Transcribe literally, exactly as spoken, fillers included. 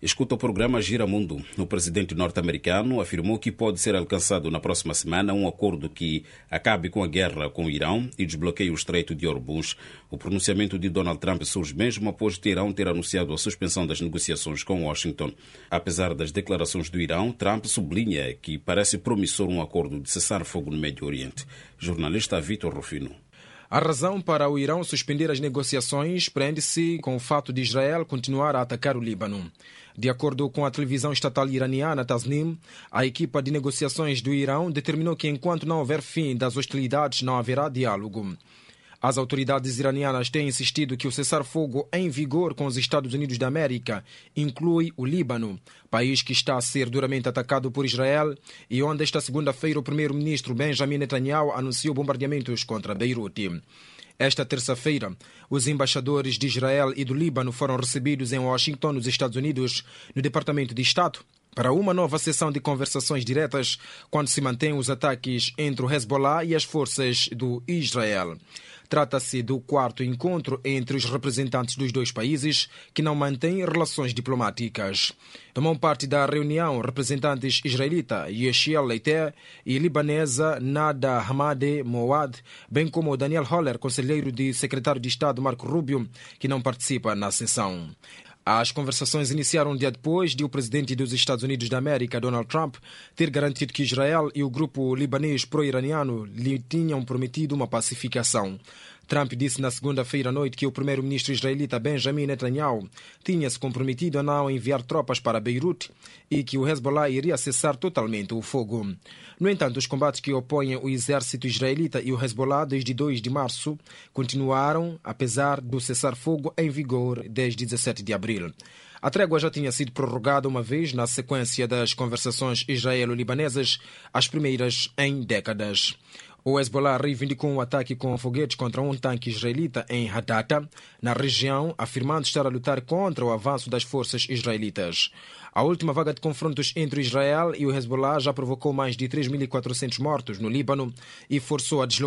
Escuta o programa Gira Mundo. O presidente norte-americano afirmou que pode ser alcançado na próxima semana um acordo que acabe com a guerra com o Irão e desbloqueie o Estreito de Hormuz. O pronunciamento de Donald Trump surge mesmo após o Irão ter anunciado a suspensão das negociações com Washington. Apesar das declarações do Irão, Trump sublinha que parece promissor um acordo de cessar-fogo no Médio Oriente. Jornalista Vitor Rufino. A razão para o Irão suspender as negociações prende-se com o fato de Israel continuar a atacar o Líbano. De acordo com a televisão estatal iraniana Tasnim, a equipa de negociações do Irão determinou que enquanto não houver fim das hostilidades não haverá diálogo. As autoridades iranianas têm insistido que o cessar-fogo em vigor com os Estados Unidos da América inclui o Líbano, país que está a ser duramente atacado por Israel e onde esta segunda-feira o primeiro-ministro Benjamin Netanyahu anunciou bombardeamentos contra Beirute. Esta terça-feira, os embaixadores de Israel e do Líbano foram recebidos em Washington, nos Estados Unidos, no Departamento de Estado, para uma nova sessão de conversações diretas quando se mantêm os ataques entre o Hezbollah e as forças do Israel. Trata-se do quarto encontro entre os representantes dos dois países que não mantêm relações diplomáticas. Tomam parte da reunião representantes israelita Yeshiel Leiter e libanesa Nada Hamade Moad, bem como Daniel Holler, conselheiro de secretário de Estado Marco Rubio, que não participa na sessão. As conversações iniciaram um dia depois de o presidente dos Estados Unidos da América, Donald Trump, ter garantido que Israel e o grupo libanês pró-iraniano lhe tinham prometido uma pacificação. Trump disse na segunda-feira à noite que o primeiro-ministro israelita Benjamin Netanyahu tinha se comprometido a não enviar tropas para Beirute e que o Hezbollah iria cessar totalmente o fogo. No entanto, os combates que opõem o exército israelita e o Hezbollah desde dois de março continuaram, apesar do cessar-fogo em vigor desde dezessete de abril. A trégua já tinha sido prorrogada uma vez na sequência das conversações israelo-libanesas, as primeiras em décadas. O Hezbollah reivindicou um ataque com foguetes contra um tanque israelita em Hadata, na região, afirmando estar a lutar contra o avanço das forças israelitas. A última vaga de confrontos entre Israel e o Hezbollah já provocou mais de três mil e quatrocentos mortos no Líbano e forçou a deslocação